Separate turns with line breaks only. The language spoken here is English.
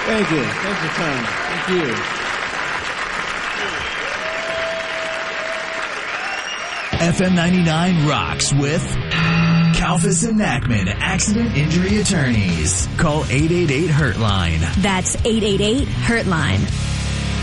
Thank you. Thanks for coming. Thank you.
FM 99 rocks with Kalfas and Nachman, Accident Injury Attorneys. Call 888-HURT-LINE.
That's 888-HURT-LINE.